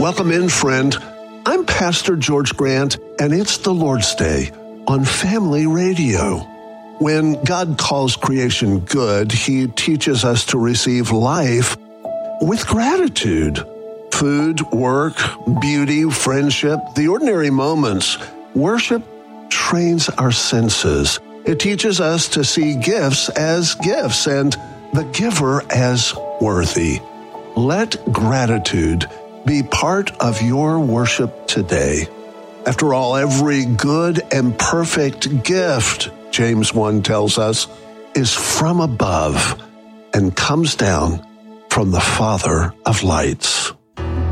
Welcome in, friend. I'm Pastor George Grant, and it's the Lord's Day on Family Radio. When God calls creation good, He teaches us to receive life with gratitude. Food, work, beauty, friendship, the ordinary moments. Worship trains our senses. It teaches us to see gifts as gifts and the giver as worthy. Let gratitude be part of your worship today. After all, every good and perfect gift, James 1 tells us, is from above and comes down from the Father of lights.